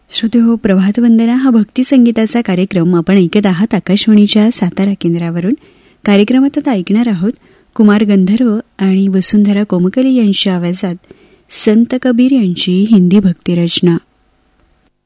श्रोते हो, प्रभात वंदना हा भक्ती संगीताचा कार्यक्रम आपण ऐकत आहात आकाशवाणीच्या सातारा केंद्रावरून. कार्यक्रमात आता ऐकणार आहोत कुमार गंधर्व आणि वसुंधरा कोमकली यांच्या आवाजात संत कबीर यांची हिंदी भक्ती रचना.